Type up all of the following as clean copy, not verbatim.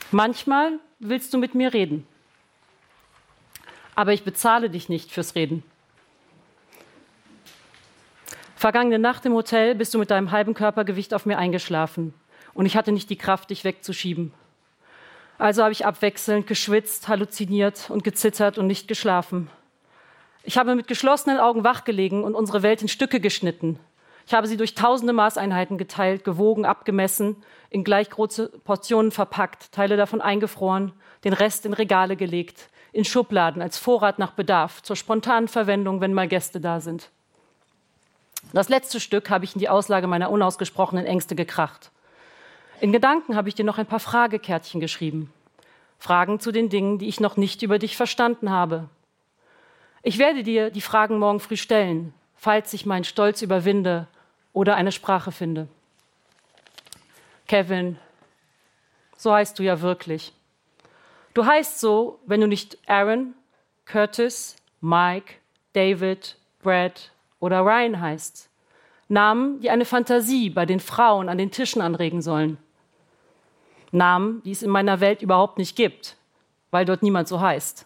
Manchmal willst du mit mir reden, aber ich bezahle dich nicht fürs Reden. Vergangene Nacht im Hotel bist du mit deinem halben Körpergewicht auf mir eingeschlafen und ich hatte nicht die Kraft, dich wegzuschieben. Also habe ich abwechselnd geschwitzt, halluziniert und gezittert und nicht geschlafen. Ich habe mit geschlossenen Augen wachgelegen und unsere Welt in Stücke geschnitten. Ich habe sie durch tausende Maßeinheiten geteilt, gewogen, abgemessen, in gleich große Portionen verpackt, Teile davon eingefroren, den Rest in Regale gelegt, in Schubladen als Vorrat nach Bedarf, zur spontanen Verwendung, wenn mal Gäste da sind. Das letzte Stück habe ich in die Auslage meiner unausgesprochenen Ängste gekracht. In Gedanken habe ich dir noch ein paar Fragekärtchen geschrieben. Fragen zu den Dingen, die ich noch nicht über dich verstanden habe. Ich werde dir die Fragen morgen früh stellen, falls ich meinen Stolz überwinde oder eine Sprache finde. Kevin, so heißt du ja wirklich. Du heißt so, wenn du nicht Aaron, Curtis, Mike, David, Brad oder Ryan heißt. Namen, die eine Fantasie bei den Frauen an den Tischen anregen sollen. Namen, die es in meiner Welt überhaupt nicht gibt, weil dort niemand so heißt.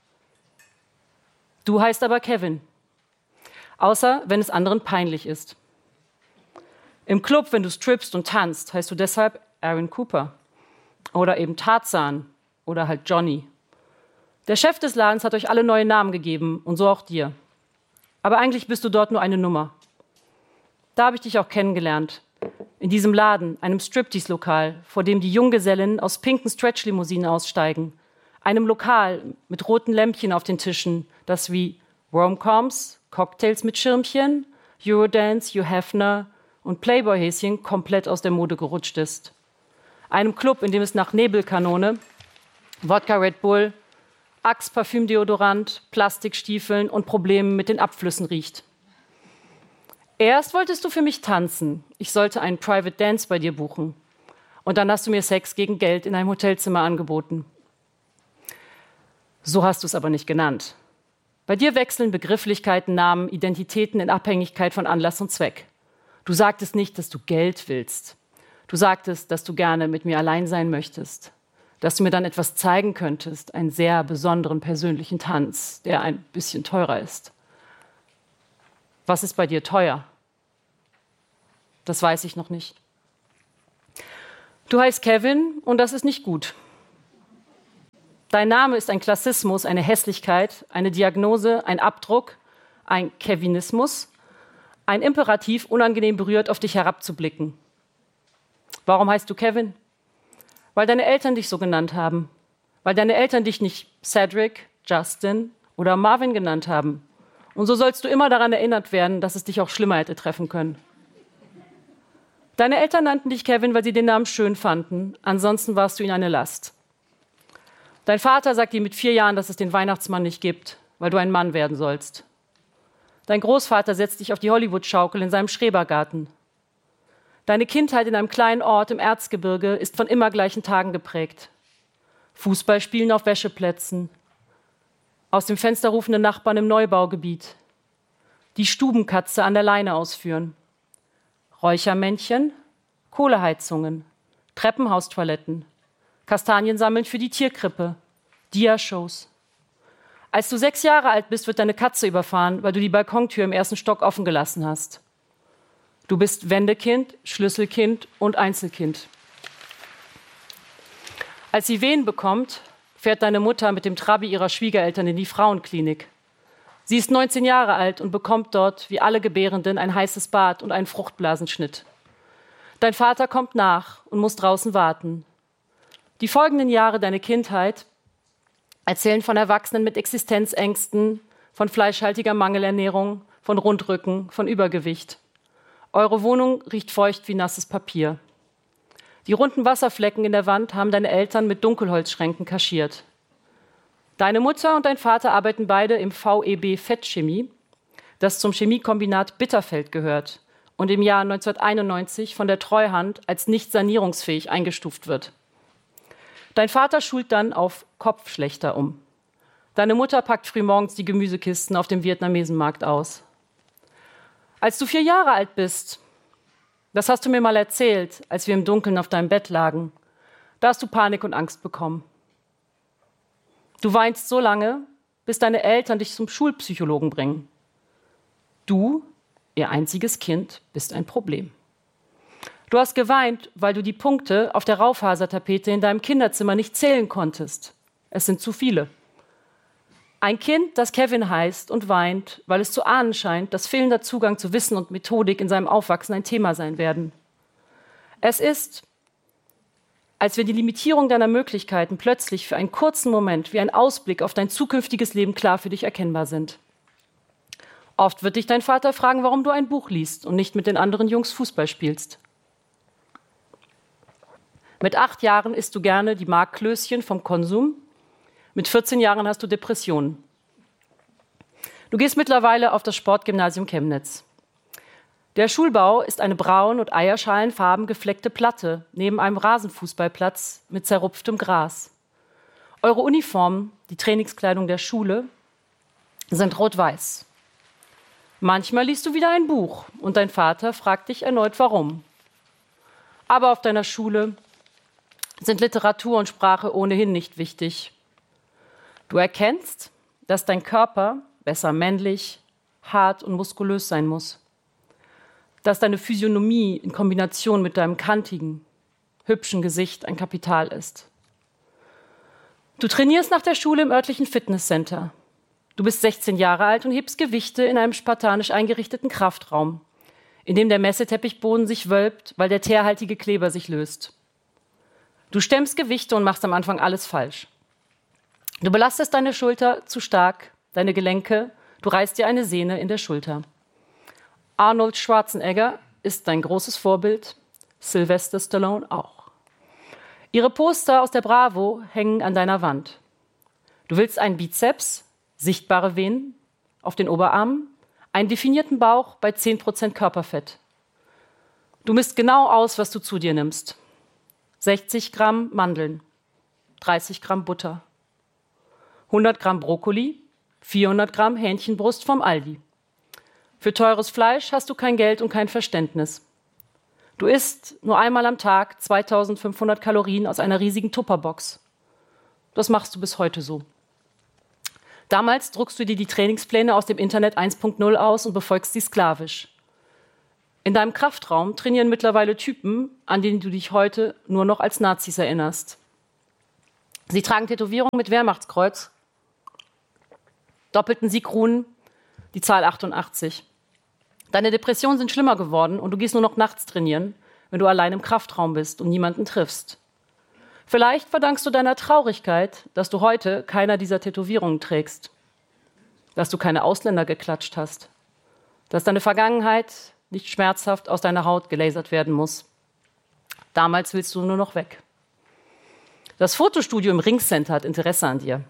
Du heißt aber Kevin, außer wenn es anderen peinlich ist. Im Club, wenn du strippst und tanzt, heißt du deshalb Aaron Cooper oder eben Tarzan oder halt Johnny. Der Chef des Ladens hat euch alle neue Namen gegeben und so auch dir. Aber eigentlich bist du dort nur eine Nummer. Da habe ich dich auch kennengelernt. In diesem Laden, einem Striptease-Lokal, vor dem die Junggesellen aus pinken Stretch-Limousinen aussteigen. Einem Lokal mit roten Lämpchen auf den Tischen, das wie Rom-Coms, Cocktails mit Schirmchen, Eurodance, Hugh Hefner und Playboy-Häschen komplett aus der Mode gerutscht ist. Einem Club, in dem es nach Nebelkanone, Wodka Red Bull, Axe Parfümdeodorant, Plastikstiefeln und Problemen mit den Abflüssen riecht. Erst wolltest du für mich tanzen. Ich sollte einen Private Dance bei dir buchen. Und dann hast du mir Sex gegen Geld in einem Hotelzimmer angeboten. So hast du es aber nicht genannt. Bei dir wechseln Begrifflichkeiten, Namen, Identitäten in Abhängigkeit von Anlass und Zweck. Du sagtest nicht, dass du Geld willst. Du sagtest, dass du gerne mit mir allein sein möchtest. Dass du mir dann etwas zeigen könntest, einen sehr besonderen persönlichen Tanz, der ein bisschen teurer ist. Was ist bei dir teuer? Das weiß ich noch nicht. Du heißt Kevin und das ist nicht gut. Dein Name ist ein Klassismus, eine Hässlichkeit, eine Diagnose, ein Abdruck, ein Kevinismus, ein Imperativ, unangenehm berührt auf dich herabzublicken. Warum heißt du Kevin? Weil deine Eltern dich so genannt haben. Weil deine Eltern dich nicht Cedric, Justin oder Marvin genannt haben. Und so sollst du immer daran erinnert werden, dass es dich auch schlimmer hätte treffen können. Deine Eltern nannten dich Kevin, weil sie den Namen schön fanden. Ansonsten warst du ihnen eine Last. Dein Vater sagt dir mit 4 Jahren, dass es den Weihnachtsmann nicht gibt, weil du ein Mann werden sollst. Dein Großvater setzt dich auf die Hollywood-Schaukel in seinem Schrebergarten. Deine Kindheit in einem kleinen Ort im Erzgebirge ist von immer gleichen Tagen geprägt. Fußballspielen auf Wäscheplätzen, aus dem Fenster rufende Nachbarn im Neubaugebiet, die Stubenkatze an der Leine ausführen, Räuchermännchen, Kohleheizungen, Treppenhaustoiletten, Kastanien sammeln für die Tierkrippe, Dia-Shows. Als du 6 Jahre alt bist, wird deine Katze überfahren, weil du die Balkontür im 1. Stock offen gelassen hast. Du bist Wendekind, Schlüsselkind und Einzelkind. Als sie Wehen bekommt, fährt deine Mutter mit dem Trabi ihrer Schwiegereltern in die Frauenklinik. Sie ist 19 Jahre alt und bekommt dort, wie alle Gebärenden, ein heißes Bad und einen Fruchtblasenschnitt. Dein Vater kommt nach und muss draußen warten. Die folgenden Jahre deiner Kindheit erzählen von Erwachsenen mit Existenzängsten, von fleischhaltiger Mangelernährung, von Rundrücken, von Übergewicht. Eure Wohnung riecht feucht wie nasses Papier. Die runden Wasserflecken in der Wand haben deine Eltern mit Dunkelholzschränken kaschiert. Deine Mutter und dein Vater arbeiten beide im VEB Fettchemie, das zum Chemiekombinat Bitterfeld gehört und im Jahr 1991 von der Treuhand als nicht sanierungsfähig eingestuft wird. Dein Vater schult dann auf Kopfschlächter um. Deine Mutter packt frühmorgens die Gemüsekisten auf dem Vietnamesenmarkt aus. Als du 4 Jahre alt bist, das hast du mir mal erzählt, als wir im Dunkeln auf deinem Bett lagen, Da hast du Panik und Angst bekommen. Du weinst so lange, bis deine Eltern dich zum Schulpsychologen bringen. Du, ihr einziges Kind, bist ein Problem. Du hast geweint, weil du die Punkte auf der Raufasertapete in deinem Kinderzimmer nicht zählen konntest. Es sind zu viele. Ein Kind, das Kevin heißt und weint, weil es zu ahnen scheint, dass fehlender Zugang zu Wissen und Methodik in seinem Aufwachsen ein Thema sein werden. Es ist, als wenn die Limitierung deiner Möglichkeiten plötzlich für einen kurzen Moment wie ein Ausblick auf dein zukünftiges Leben klar für dich erkennbar sind. Oft wird dich dein Vater fragen, warum du ein Buch liest und nicht mit den anderen Jungs Fußball spielst. Mit 8 Jahren isst du gerne die Markklößchen vom Konsum. Mit 14 Jahren hast du Depressionen. Du gehst mittlerweile auf das Sportgymnasium Chemnitz. Der Schulbau ist eine braun- und eierschalenfarben gefleckte Platte neben einem Rasenfußballplatz mit zerrupftem Gras. Eure Uniformen, die Trainingskleidung der Schule, sind rot-weiß. Manchmal liest du wieder ein Buch und dein Vater fragt dich erneut, warum. Aber auf deiner Schule sind Literatur und Sprache ohnehin nicht wichtig. Du erkennst, dass dein Körper besser männlich, hart und muskulös sein muss. Dass deine Physiognomie in Kombination mit deinem kantigen, hübschen Gesicht ein Kapital ist. Du trainierst nach der Schule im örtlichen Fitnesscenter. Du bist 16 Jahre alt und hebst Gewichte in einem spartanisch eingerichteten Kraftraum, in dem der Messeteppichboden sich wölbt, weil der teerhaltige Kleber sich löst. Du stemmst Gewichte und machst am Anfang alles falsch. Du belastest deine Schulter zu stark, deine Gelenke, du reißt dir eine Sehne in der Schulter. Arnold Schwarzenegger ist dein großes Vorbild, Sylvester Stallone auch. Ihre Poster aus der Bravo hängen an deiner Wand. Du willst einen Bizeps, sichtbare Venen auf den Oberarmen, einen definierten Bauch bei 10% Körperfett. Du misst genau aus, was du zu dir nimmst. 60 Gramm Mandeln, 30 Gramm Butter, 100 Gramm Brokkoli, 400 Gramm Hähnchenbrust vom Aldi. Für teures Fleisch hast du kein Geld und kein Verständnis. Du isst nur einmal am Tag 2500 Kalorien aus einer riesigen Tupperbox. Das machst du bis heute so. Damals druckst du dir die Trainingspläne aus dem Internet 1.0 aus und befolgst sie sklavisch. In deinem Kraftraum trainieren mittlerweile Typen, an denen du dich heute nur noch als Nazis erinnerst. Sie tragen Tätowierungen mit Wehrmachtskreuz, doppelten Siegruhen, die Zahl 88. Deine Depressionen sind schlimmer geworden und du gehst nur noch nachts trainieren, wenn du allein im Kraftraum bist und niemanden triffst. Vielleicht verdankst du deiner Traurigkeit, dass du heute keiner dieser Tätowierungen trägst, dass du keine Ausländer geklatscht hast, dass deine Vergangenheit nicht schmerzhaft aus deiner Haut gelasert werden muss. Damals willst du nur noch weg. Das Fotostudio im Ringcenter hat Interesse an dir.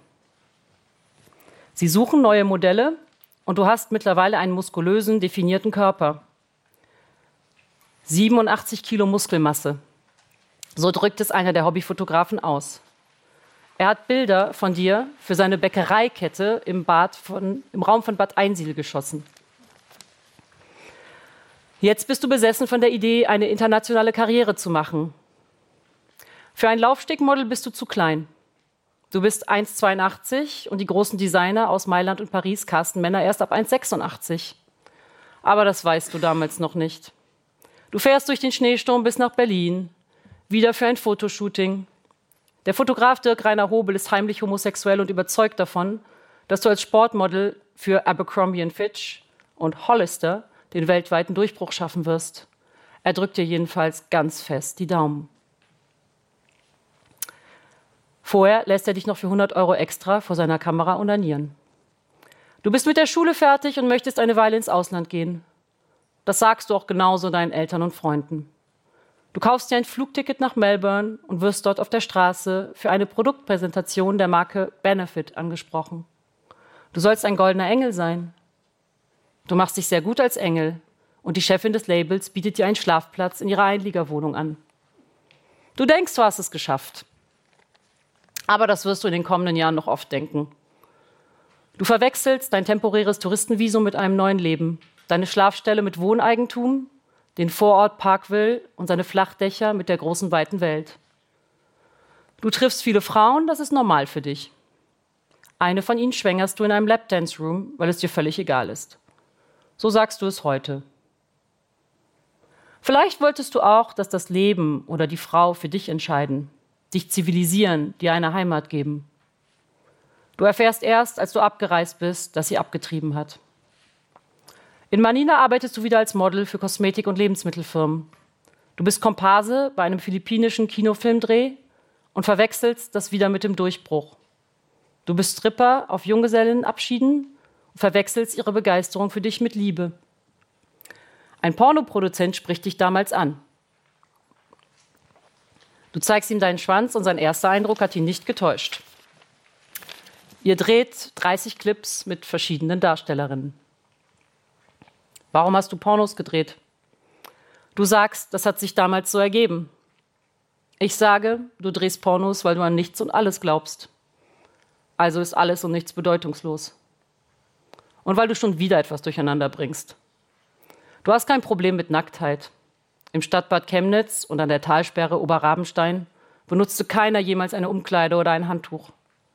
Sie suchen neue Modelle und du hast mittlerweile einen muskulösen, definierten Körper. 87 Kilo Muskelmasse. So drückt es einer der Hobbyfotografen aus. Er hat Bilder von dir für seine Bäckereikette im Raum von Bad Einsiedl geschossen. Jetzt bist du besessen von der Idee, eine internationale Karriere zu machen. Für ein Laufstegmodel bist du zu klein. Du bist 1,82 und die großen Designer aus Mailand und Paris casten Männer erst ab 1,86. Aber das weißt du damals noch nicht. Du fährst durch den Schneesturm bis nach Berlin, wieder für ein Fotoshooting. Der Fotograf Dirk Rainer Hobel ist heimlich homosexuell und überzeugt davon, dass du als Sportmodel für Abercrombie Fitch und Hollister den weltweiten Durchbruch schaffen wirst. Er drückt dir jedenfalls ganz fest die Daumen. Vorher lässt er dich noch für 100 € extra vor seiner Kamera onanieren. Du bist mit der Schule fertig und möchtest eine Weile ins Ausland gehen. Das sagst du auch genauso deinen Eltern und Freunden. Du kaufst dir ein Flugticket nach Melbourne und wirst dort auf der Straße für eine Produktpräsentation der Marke Benefit angesprochen. Du sollst ein goldener Engel sein. Du machst dich sehr gut als Engel und die Chefin des Labels bietet dir einen Schlafplatz in ihrer Einliegerwohnung an. Du denkst, du hast es geschafft. Aber das wirst du in den kommenden Jahren noch oft denken. Du verwechselst dein temporäres Touristenvisum mit einem neuen Leben, deine Schlafstelle mit Wohneigentum, den Vorort Parkville und seine Flachdächer mit der großen, weiten Welt. Du triffst viele Frauen, das ist normal für dich. Eine von ihnen schwängerst du in einem Lapdance-Room, weil es dir völlig egal ist. So sagst du es heute. Vielleicht wolltest du auch, dass das Leben oder die Frau für dich entscheiden, dich zivilisieren, dir eine Heimat geben. Du erfährst erst, als du abgereist bist, dass sie abgetrieben hat. In Manila arbeitest du wieder als Model für Kosmetik- und Lebensmittelfirmen. Du bist Komparse bei einem philippinischen Kinofilmdreh und verwechselst das wieder mit dem Durchbruch. Du bist Stripper auf Junggesellenabschieden und verwechselst ihre Begeisterung für dich mit Liebe. Ein Pornoproduzent spricht dich damals an. Du zeigst ihm deinen Schwanz und sein erster Eindruck hat ihn nicht getäuscht. Ihr dreht 30 Clips mit verschiedenen Darstellerinnen. Warum hast du Pornos gedreht? Du sagst, das hat sich damals so ergeben. Ich sage, du drehst Pornos, weil du an nichts und alles glaubst. Also ist alles und nichts bedeutungslos. Und weil du schon wieder etwas durcheinander bringst. Du hast kein Problem mit Nacktheit. Im Stadtbad Chemnitz und an der Talsperre Oberrabenstein benutzte keiner jemals eine Umkleide oder ein Handtuch.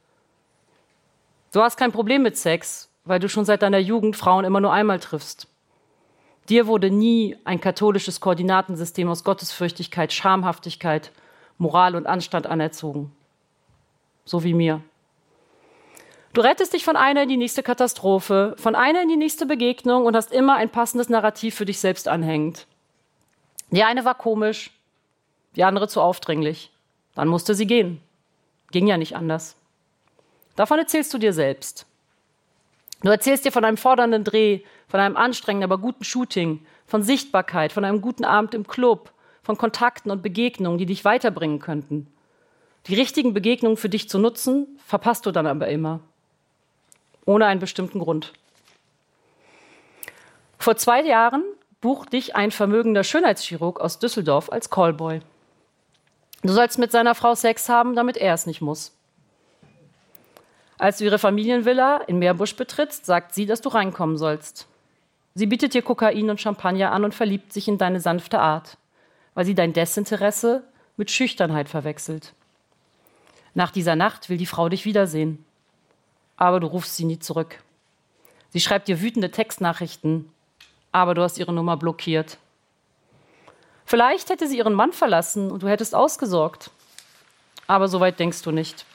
Du hast kein Problem mit Sex, weil du schon seit deiner Jugend Frauen immer nur einmal triffst. Dir wurde nie ein katholisches Koordinatensystem aus Gottesfürchtigkeit, Schamhaftigkeit, Moral und Anstand anerzogen. So wie mir. Du rettest dich von einer in die nächste Katastrophe, von einer in die nächste Begegnung und hast immer ein passendes Narrativ für dich selbst anhängend. Die eine war komisch, die andere zu aufdringlich. Dann musste sie gehen. Ging ja nicht anders. Davon erzählst du dir selbst. Du erzählst dir von einem fordernden Dreh, von einem anstrengenden, aber guten Shooting, von Sichtbarkeit, von einem guten Abend im Club, von Kontakten und Begegnungen, die dich weiterbringen könnten. Die richtigen Begegnungen für dich zu nutzen, verpasst du dann aber immer. Ohne einen bestimmten Grund. Vor 2 Jahren bucht dich ein vermögender Schönheitschirurg aus Düsseldorf als Callboy. Du sollst mit seiner Frau Sex haben, damit er es nicht muss. Als du ihre Familienvilla in Meerbusch betrittst, sagt sie, dass du reinkommen sollst. Sie bietet dir Kokain und Champagner an und verliebt sich in deine sanfte Art, weil sie dein Desinteresse mit Schüchternheit verwechselt. Nach dieser Nacht will die Frau dich wiedersehen. Aber du rufst sie nie zurück. Sie schreibt dir wütende Textnachrichten, aber du hast ihre Nummer blockiert. Vielleicht hätte sie ihren Mann verlassen und du hättest ausgesorgt. Aber so weit denkst du nicht.